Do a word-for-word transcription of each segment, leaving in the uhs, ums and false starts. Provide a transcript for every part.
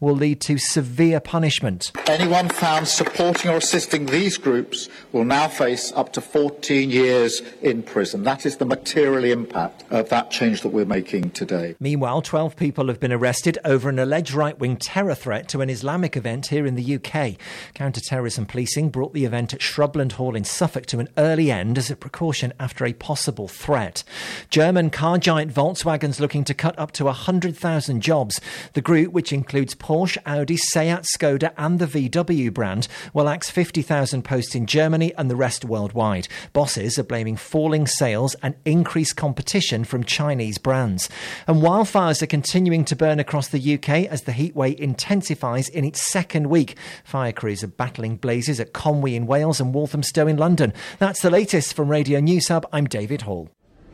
will lead to severe punishment. Anyone found supporting or assisting these groups will now face up to fourteen years in prison. That is the material impact of that change that we're making today. Meanwhile, twelve people have been arrested over an alleged right-wing terror threat to an Islamic event here in the U K. Counter-terrorism policing brought the event at Shrubland Hall in Suffolk to an early end as a precaution after a possible threat. German car giant Volkswagen's looking to cut up to one hundred thousand jobs. The group, which includes Porsche, Audi, Seat, Skoda and the V W brand, will axe fifty thousand posts in Germany and the rest worldwide. Bosses are blaming falling sales and increased competition from Chinese brands. And wildfires are continuing to burn across the U K as the heatwave intensifies in its second week. Fire crews are battling blazes at Conwy in Wales and Walthamstow in London. That's the latest from Radio News Hub. I'm David Hall.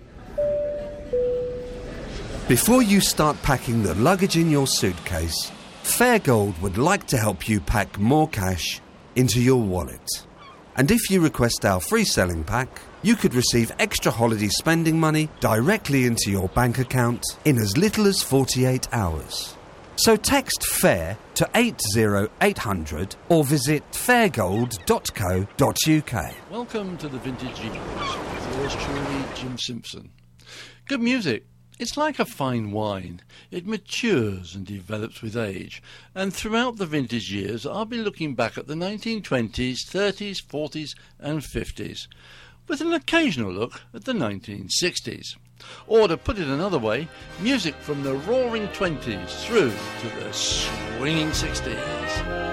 Before you start packing the luggage in your suitcase, Fairgold would like to help you pack more cash into your wallet. And if you request our free selling pack, you could receive extra holiday spending money directly into your bank account in as little as forty-eight hours. So text FAIR to eight zero eight hundred or visit fairgold dot co dot uk. Welcome to the Vintage Years with yours truly, Jim Simpson. Good music. It's like a fine wine. It matures and develops with age. And throughout the vintage years, I'll be looking back at the nineteen twenties, thirties, forties and fifties, with an occasional look at the nineteen sixties. Or to put it another way, music from the roaring twenties through to the swinging sixties.